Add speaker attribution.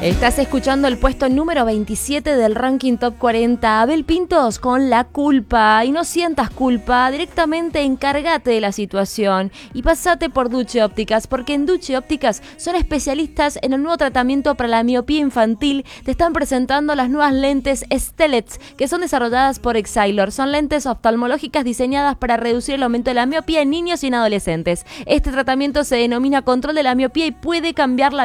Speaker 1: Estás escuchando el puesto número 27 del ranking Top 40. Abel Pintos con La Culpa. Y no sientas culpa, directamente encárgate de la situación y pasate por Duche Ópticas, porque en Duche Ópticas son especialistas en el nuevo tratamiento para la miopía infantil. Te están presentando las nuevas lentes Stellets, que son desarrolladas por Exailor. Son lentes oftalmológicas diseñadas para reducir el aumento de la miopía en niños y en adolescentes. Este tratamiento se denomina control de la miopía y puede cambiar la